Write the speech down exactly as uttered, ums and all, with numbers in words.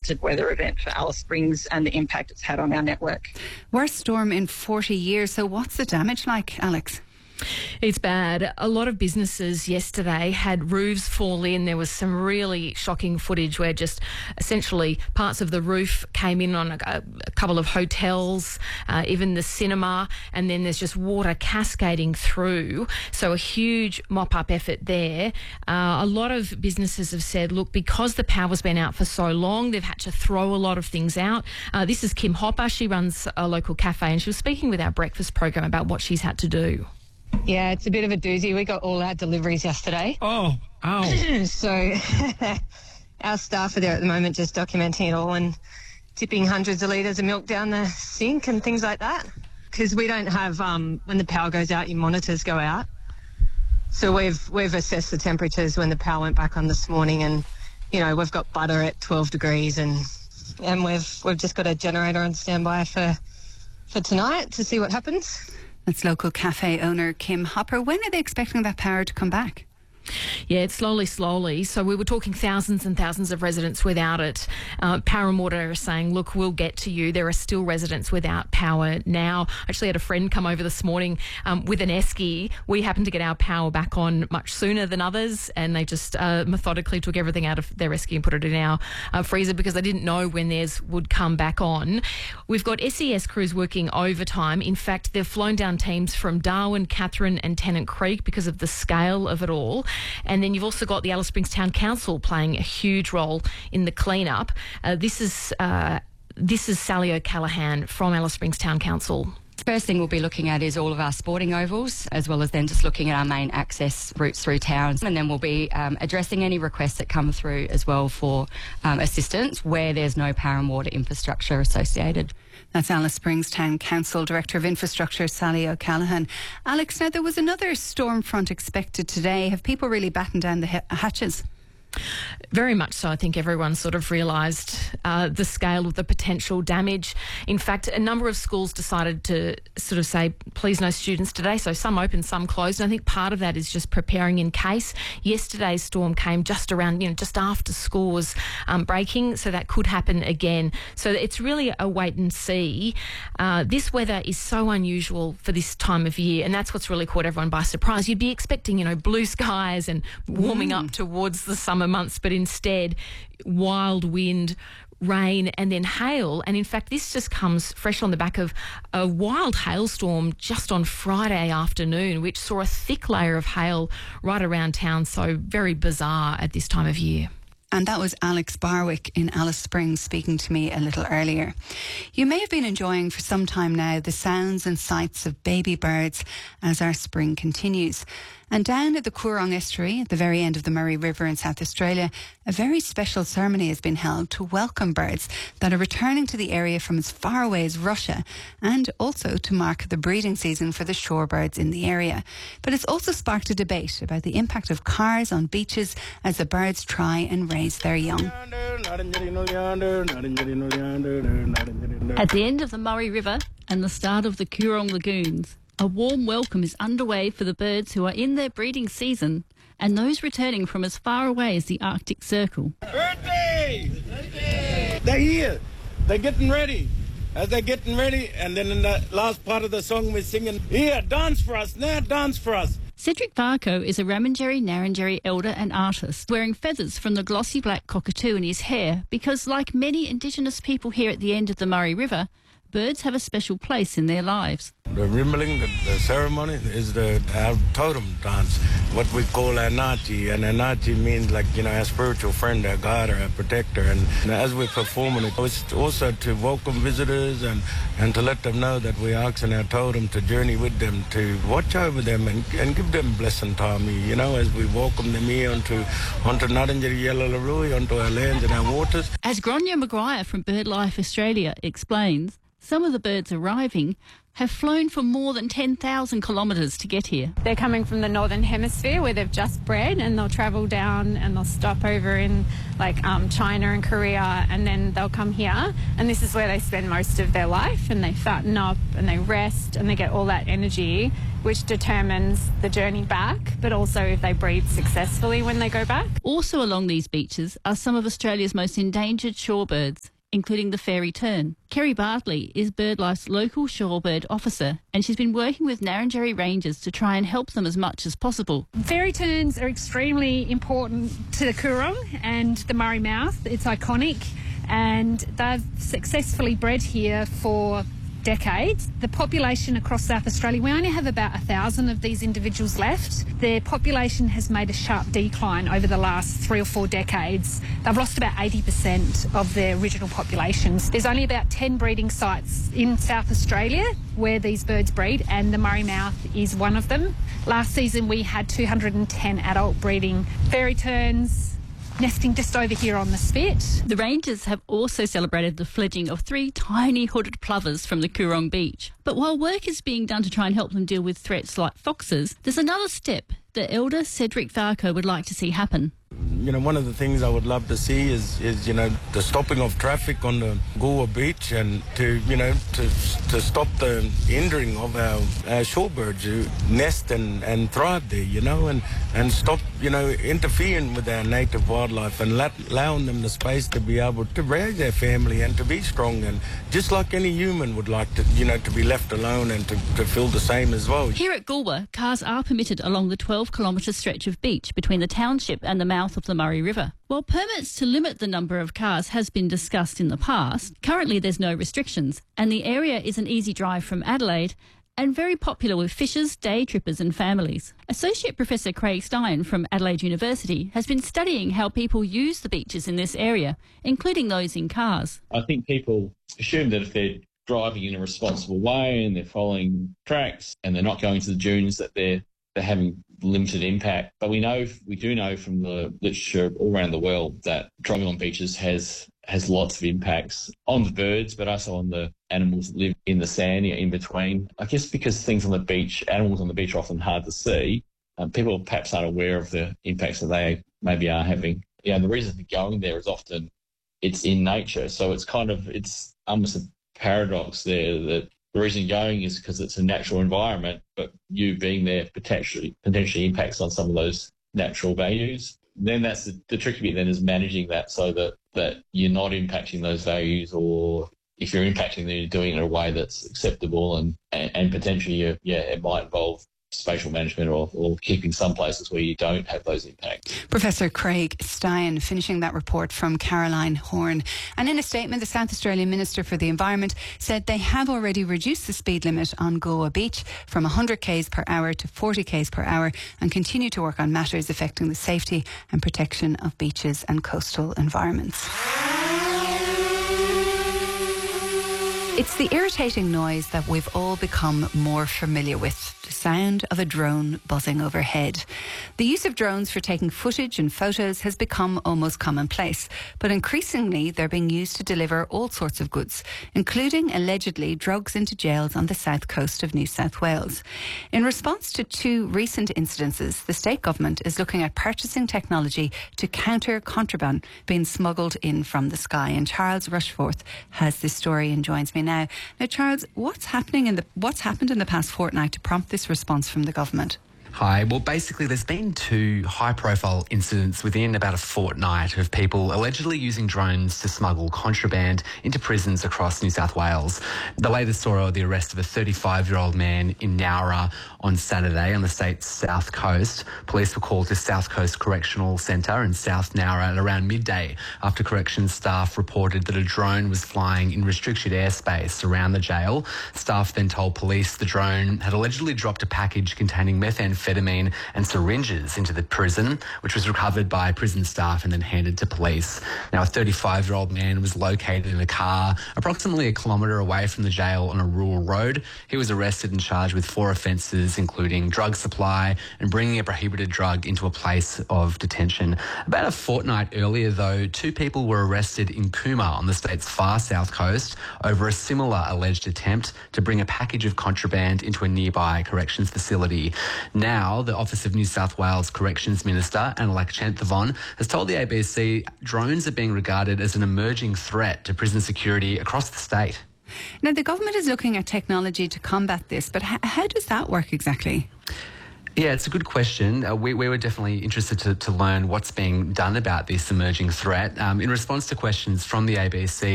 unprecedented weather event for Alice Springs and the impact it's had on our network. Worst storm in forty years. So what's the damage like, Alex? It's bad. A lot of businesses yesterday had roofs fall in. There was some really shocking footage where just essentially parts of the roof came in on a, a couple of hotels, uh, even the cinema, and then there's just water cascading through. So a huge mop-up effort there. Uh, a lot of businesses have said, look, because the power's been out for so long, they've had to throw a lot of things out. Uh, this is Kim Hopper. She runs a local cafe, and she was speaking with our breakfast program about what she's had to do. Yeah, it's a bit of a doozy. We got all our deliveries yesterday. Oh, ow. So our staff are there at the moment just documenting it all and tipping hundreds of litres of milk down the sink and things like that. Because we don't have, um, when the power goes out, your monitors go out. So we've we've assessed the temperatures when the power went back on this morning, and, you know, we've got butter at twelve degrees and and we've we've just got a generator on standby for for tonight to see what happens. That's local cafe owner Kim Hopper. When are they expecting that power to come back? Yeah, it's slowly, slowly. So we were talking thousands and thousands of residents without it. Uh, Power and Water are saying, look, we'll get to you. There are still residents without power now. I actually had a friend come over this morning um, with an esky. We happened to get our power back on much sooner than others, and they just uh, methodically took everything out of their esky and put it in our uh, freezer because they didn't know when theirs would come back on. We've got S E S crews working overtime. In fact, they've flown down teams from Darwin, Catherine and Tennant Creek because of the scale of it all. And then you've also got the Alice Springs Town Council playing a huge role in the clean-up. Uh, this is uh, this is Sally O'Callaghan from Alice Springs Town Council. First thing we'll be looking at is all of our sporting ovals, as well as then just looking at our main access routes through towns. And then we'll be um, addressing any requests that come through as well for um, assistance where there's no power and water infrastructure associated. That's Alice Springs Town Council Director of Infrastructure, Sally O'Callaghan. Alex, now there was another storm front expected today. Have people really battened down the hatches? Very much so. I think everyone sort of realised uh, the scale of the potential damage. In fact, a number of schools decided to sort of say, please no students today. So some open, some closed. And I think part of that is just preparing in case. Yesterday's storm came just around, you know, just after school was um, breaking. So that could happen again. So it's really a wait and see. Uh, this weather is so unusual for this time of year. And that's what's really caught everyone by surprise. You'd be expecting, you know, blue skies and warming mm. up towards the summer months, but instead wild wind, rain and then hail. And in fact, this just comes fresh on the back of a wild hailstorm just on Friday afternoon, which saw a thick layer of hail right around town. So very bizarre at this time of year. And that was Alex Barwick in Alice Springs speaking to me a little earlier. You may have been enjoying for some time now the sounds and sights of baby birds as our spring continues. And down at the Coorong Estuary, at the very end of the Murray River in South Australia, a very special ceremony has been held to welcome birds that are returning to the area from as far away as Russia, and also to mark the breeding season for the shorebirds in the area. But it's also sparked a debate about the impact of cars on beaches as the birds try and raise their young. At the end of the Murray River and the start of the Coorong Lagoons, a warm welcome is underway for the birds who are in their breeding season and those returning from as far away as the Arctic Circle. Birthday! They're here. They're getting ready. As they're getting ready, and then in the last part of the song we're singing, here, dance for us, now dance for us. Cedric Varco is a Ramangeri Narrangeri elder and artist, wearing feathers from the glossy black cockatoo in his hair because, like many Indigenous people here at the end of the Murray River, birds have a special place in their lives. The rimmeling, the, the ceremony, is the our totem dance, what we call our Nachi. And our Nachi means, like, you know, our spiritual friend, our guide, our protector. And, and as we're performing it, it's also to welcome visitors and, and to let them know that we're asking our totem to journey with them, to watch over them and, and give them blessing time, you know, as we welcome them here onto, onto Narrangeri Yallalarui, onto our lands and our waters. As Gráinne Maguire from BirdLife Australia explains, some of the birds arriving have flown for more than ten thousand kilometres to get here. They're coming from the Northern Hemisphere where they've just bred, and they'll travel down and they'll stop over in like um, China and Korea, and then they'll come here, and this is where they spend most of their life, and they fatten up and they rest and they get all that energy which determines the journey back, but also if they breed successfully when they go back. Also along these beaches are some of Australia's most endangered shorebirds, including the fairy tern. Kerry Bartley is BirdLife's local shorebird officer, and she's been working with Narrandjeri Rangers to try and help them as much as possible. Fairy terns are extremely important to the Coorong and the Murray Mouth. It's iconic, and they've successfully bred here for decades. The population across South Australia, we only have about a thousand of these individuals left. Their population has made a sharp decline over the last three or four decades. They've lost about eighty percent of their original populations. There's only about ten breeding sites in South Australia where these birds breed, and the Murray Mouth is one of them. Last season we had two hundred ten adult breeding fairy terns nesting just over here on the spit. The Rangers have also celebrated the fledging of three tiny hooded plovers from the Coorong beach. But while work is being done to try and help them deal with threats like foxes, there's another step that Elder Cedric Tharko would like to see happen. You know, one of the things I would love to see is, is you know, the stopping of traffic on the Goolwa beach, and to, you know, to to stop the hindering of our, our shorebirds who nest and, and thrive there, you know, and, and stop, you know, interfering with our native wildlife and let, allowing them the space to be able to raise their family and to be strong, and just like any human would like to, you know, to be left alone and to, to feel the same as well. Here at Goolwa, cars are permitted along the twelve kilometre stretch of beach between the township and the mouth of the Murray River. While permits to limit the number of cars has been discussed in the past, currently there's no restrictions, and the area is an easy drive from Adelaide and very popular with fishers, day trippers and families. Associate Professor Craig Stein from Adelaide University has been studying how people use the beaches in this area, including those in cars. I think people assume that if they're driving in a responsible way and they're following tracks and they're not going to the dunes, that they're they're having limited impact. But we know, we do know from the literature all around the world that driving on beaches has has lots of impacts on the birds, but also on the animals that live in the sand, you know, in between. I guess because things on the beach, animals on the beach are often hard to see, um, people perhaps aren't aware of the impacts that they maybe are having. Yeah, the reason for going there is often it's in nature. So it's kind of, it's almost a paradox there that the reason you're going is because it's a natural environment, but you being there potentially potentially impacts on some of those natural values. Then that's the, the tricky bit then is managing that so that, that you're not impacting those values, or if you're impacting them, you're doing it in a way that's acceptable, and, and, and potentially, you, yeah, it might involve spatial management or, or keeping some places where you don't have those impacts. Professor Craig Stein finishing that report from Caroline Horn. And in a statement, the South Australian Minister for the Environment said they have already reduced the speed limit on Goolwa Beach from one hundred kilometres per hour to forty kilometres per hour, and continue to work on matters affecting the safety and protection of beaches and coastal environments. It's the irritating noise that we've all become more familiar with, the sound of a drone buzzing overhead. The use of drones for taking footage and photos has become almost commonplace, but increasingly they're being used to deliver all sorts of goods, including allegedly drugs into jails on the south coast of New South Wales. In response to two recent incidences, the state government is looking at purchasing technology to counter contraband being smuggled in from the sky. And Charles Rushforth has this story and joins me now. Now, Charles, what's happening in the what's happened in the past fortnight to prompt this response from the government? Hi. Well, basically, there's been two high-profile incidents within about a fortnight of people allegedly using drones to smuggle contraband into prisons across New South Wales. The latest saw the arrest of a thirty-five-year-old man in Nowra on Saturday on the state's south coast. Police were called to South Coast Correctional Centre in South Nowra at around midday after corrections staff reported that a drone was flying in restricted airspace around the jail. Staff then told police the drone had allegedly dropped a package containing methamphetamine amphetamine and syringes into the prison, which was recovered by prison staff and then handed to police. Now, a thirty-five-year-old man was located in a car approximately a kilometre away from the jail on a rural road. He was arrested and charged with four offences, including drug supply and bringing a prohibited drug into a place of detention. About a fortnight earlier, though, two people were arrested in Cooma on the state's far south coast over a similar alleged attempt to bring a package of contraband into a nearby corrections facility. Now, the Office of New South Wales Corrections Minister, Analak Chanthavon, has told the A B C drones are being regarded as an emerging threat to prison security across the state. Now, the government is looking at technology to combat this, but h- how does that work exactly? Yeah, it's a good question. Uh, we, we were definitely interested to, to learn what's being done about this emerging threat. Um, in response to questions from the A B C,